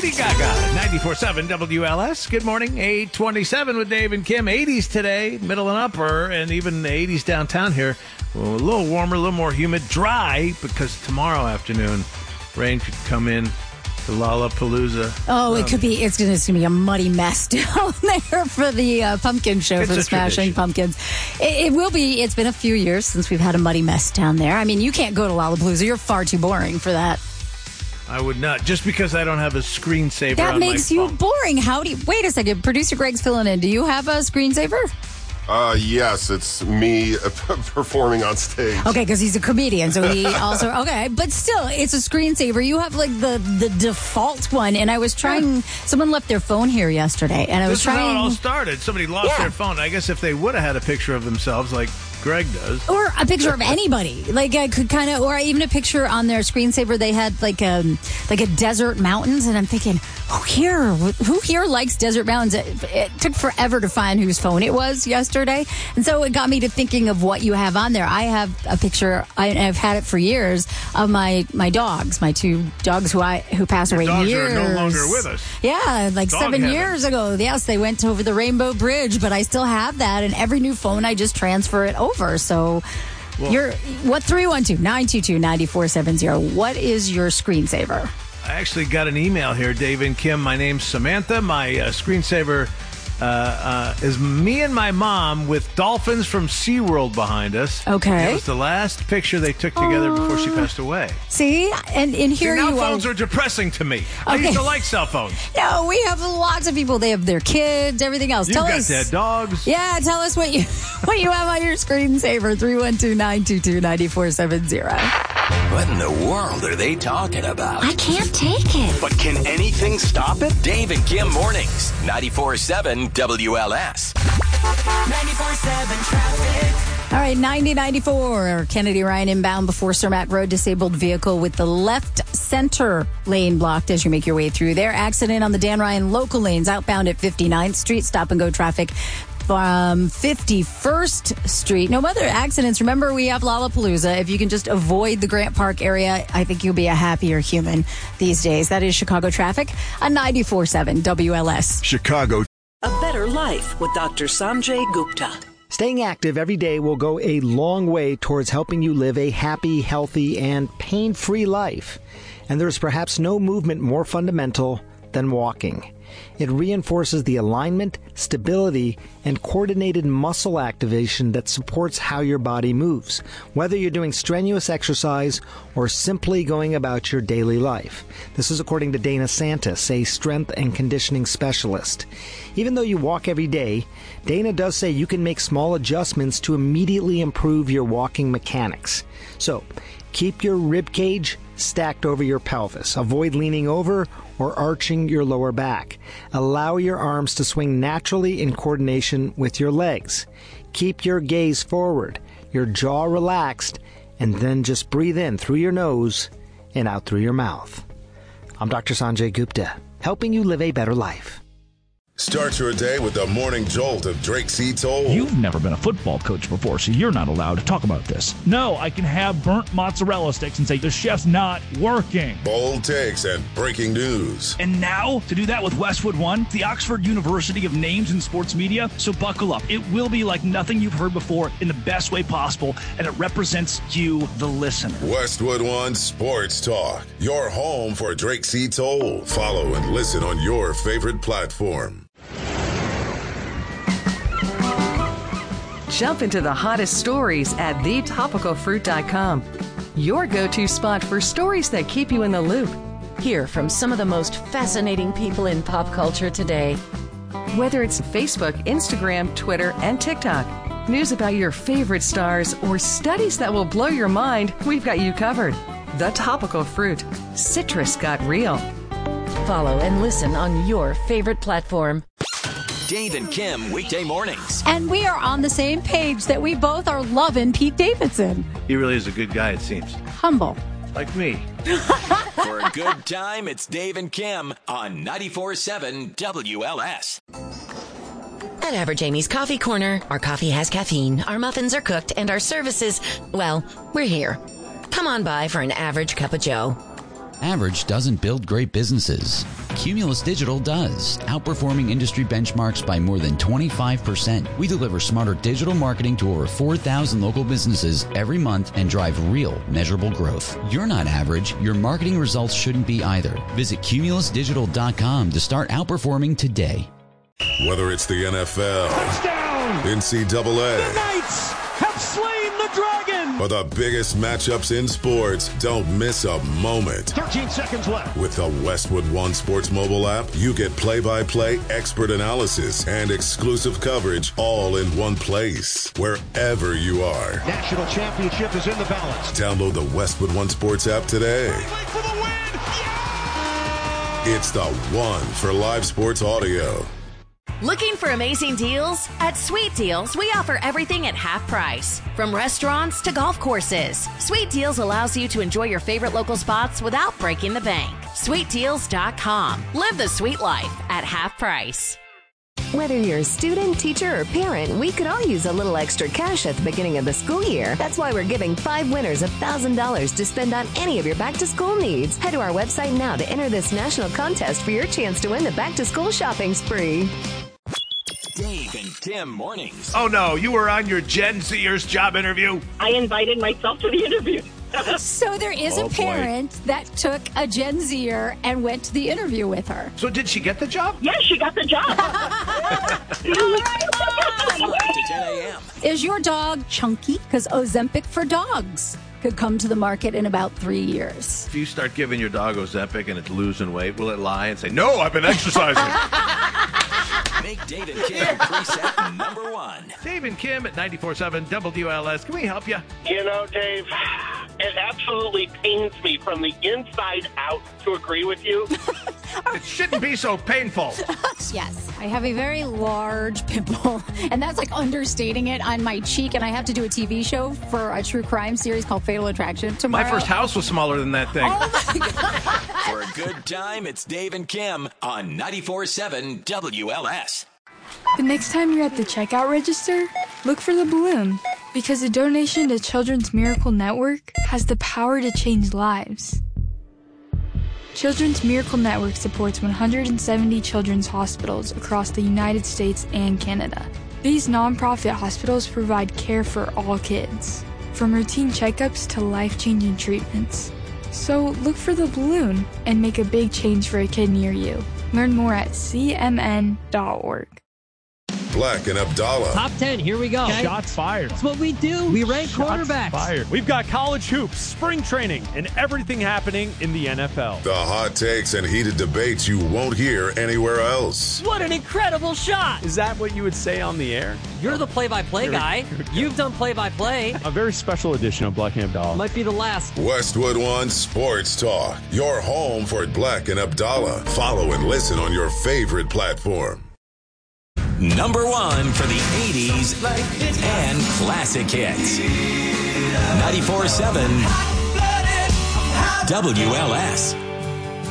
Lady Gaga, 94.7 WLS. Good morning, 8:27 with Dave and Kim. 80s today, middle and upper, and even 80s downtown here. Well, a little warmer, a little more humid, dry, because tomorrow afternoon, rain could come in to Lollapalooza. Oh, it could be. It's going to be a muddy mess down there for the pumpkin show, for the Smashing Pumpkins. It will be. It's been a few years since we've had a muddy mess down there. I mean, you can't go to Lollapalooza. You're far too boring for that. I would not, just because I don't have a screensaver that on my makes you phone. boring. Wait a second. Producer Greg's filling in. Do you have a screensaver? Yes, it's me performing on stage. Okay, because he's a comedian, so he also... Okay, but still, it's a screensaver. You have, like, the default one, and I was trying... Someone left their phone here yesterday, and I was trying... This is how it all started. Somebody lost their phone. I guess if they would have had a picture of themselves, like Greg does. Or a picture of anybody. Like, I could kind of... Or even a picture on their screensaver, they had, like a desert mountains, and I'm thinking, who here likes desert mountains? It took forever to find whose phone it was yesterday, and so it got me to thinking of what you have on there. I have a picture, I've had it for years, of my dogs, my two dogs who passed away years. Dogs are no longer with us. Yeah, like Dog 7 heaven. years ago. Yes, they went over the Rainbow Bridge, but I still have that, and every new phone I just transfer it over. So what 312-922-9470, what is your screensaver? I actually got an email here, Dave and Kim. My name's Samantha. My screensaver is me and my mom with dolphins from SeaWorld behind us. Okay. It was the last picture they took together before she passed away. See? And here now you are. phones are depressing to me. I used to like cell phones. No, we have lots of people. They have their kids, everything else. You've Tell got us. dead dogs. Yeah, tell us what you have on your screensaver. 312-922-9470. What in the world are they talking about? I can't take it. But can anything stop it? Dave and Kim mornings. 94.7 WLS. 94.7 traffic. All right, 9094 Kennedy Ryan inbound before Cermak Road. Disabled vehicle with the left center lane blocked as you make your way through there. Accident on the Dan Ryan local lanes outbound at 59th Street. Stop and go traffic from 51st Street. No other accidents. Remember, we have Lollapalooza. If you can just avoid the Grant Park area, I think you'll be a happier human these days. That is Chicago traffic on 94.7 WLS. Chicago. A better life with Dr. Sanjay Gupta. Staying active every day will go a long way towards helping you live a happy, healthy, and pain-free life. And there is perhaps no movement more fundamental than walking. It reinforces the alignment, stability, and coordinated muscle activation that supports how your body moves, whether you're doing strenuous exercise or simply going about your daily life. This is according to Dana Santis, a strength and conditioning specialist. Even though you walk every day, Dana does say you can make small adjustments to immediately improve your walking mechanics. So, keep your rib cage stacked over your pelvis. Avoid leaning over or arching your lower back. Allow your arms to swing naturally in coordination with your legs. Keep your gaze forward, your jaw relaxed, and then just breathe in through your nose and out through your mouth. I'm Dr. Sanjay Gupta, helping you live a better life. Start your day with the morning jolt of Drake C. Toll. You've never been a football coach before, so you're not allowed to talk about this. No, I can have burnt mozzarella sticks and say the chef's not working. Bold takes and breaking news. And now, to do that with Westwood One, the Oxford University of Names in Sports Media, so buckle up. It will be like nothing you've heard before in the best way possible, and it represents you, the listener. Westwood One Sports Talk, your home for Drake C. Toll. Follow and listen on your favorite platform. Jump into the hottest stories at thetopicalfruit.com. Your go-to spot for stories that keep you in the loop. Hear from some of the most fascinating people in pop culture today. Whether it's Facebook, Instagram, Twitter, and TikTok, news about your favorite stars, or studies that will blow your mind, we've got you covered. The Topical Fruit. Citrus got real. Follow and listen on your favorite platform. Dave and Kim, weekday mornings. And we are on the same page that we both are loving Pete Davidson. He really is a good guy, it seems. Humble. Like me. For a good time, it's Dave and Kim on 94.7 WLS. At Average Amy's Coffee Corner, our coffee has caffeine, our muffins are cooked, and our services, well, we're here. Come on by for an average cup of joe. Average doesn't build great businesses. Cumulus Digital does, outperforming industry benchmarks by more than 25%. We deliver smarter digital marketing to over 4,000 local businesses every month and drive real, measurable growth. You're not average. Your marketing results shouldn't be either. Visit cumulusdigital.com to start outperforming today. Whether it's the NFL, touchdown, NCAA, the Knights have slain the dragon, or the biggest matchups in sports, don't miss a moment. 13 seconds left. With the Westwood One Sports mobile app, you get play-by-play expert analysis and exclusive coverage all in one place, wherever you are. National championship is in the balance. Download the Westwood One Sports app today. For the win. Yeah! It's the one for live sports audio. Looking for amazing deals? At Sweet Deals, we offer everything at half price. From restaurants to golf courses, Sweet Deals allows you to enjoy your favorite local spots without breaking the bank. SweetDeals.com. Live the sweet life at half price. Whether you're a student, teacher, or parent, we could all use a little extra cash at the beginning of the school year. That's why we're giving 5 winners $1,000 to spend on any of your back-to-school needs. Head to our website now to enter this national contest for your chance to win the back-to-school shopping spree. Dave and Tim mornings. Oh, no, you were on your Gen Zers job interview? I invited myself to the interview. So there is a parent that took a Gen Zer and went to the interview with her. So did she get the job? Yes, she got the job. All right, Mom. To 10 a.m. Is your dog chunky? Because Ozempic for dogs could come to the market in about 3 years. If you start giving your dog Ozempic and it's losing weight, will it lie and say, no, I've been exercising? Make Dave and Kim preset number 1. Dave and Kim at 94.7 WLS. Can we help you? You know, Dave, it absolutely pains me from the inside out to agree with you. It shouldn't be so painful. Yes, I have a very large pimple, and that's like understating it, on my cheek, and I have to do a TV show for a true crime series called Fatal Attraction tomorrow. My first house was smaller than that thing. Oh, my God. For a good time, it's Dave and Kim on 94.7 WLS. The next time you're at the checkout register, look for the balloon, because a donation to Children's Miracle Network has the power to change lives. Children's Miracle Network supports 170 children's hospitals across the United States and Canada. These nonprofit hospitals provide care for all kids, from routine checkups to life-changing treatments. So look for the balloon and make a big change for a kid near you. Learn more at cmn.org. Black and Abdallah. Top 10, here we go. Okay. Shots fired. That's what we do. We rank quarterbacks. Fired. We've got college hoops, spring training, and everything happening in the NFL. The hot takes and heated debates you won't hear anywhere else. What an incredible shot. Is that what you would say on the air? You're the play-by-play guy. You've done play-by-play. A very special edition of Black and Abdallah. Might be the last. Westwood One Sports Talk. Your home for Black and Abdallah. Follow and listen on your favorite platform. Number 1 for the 80s and classic hits. 94.7 WLS.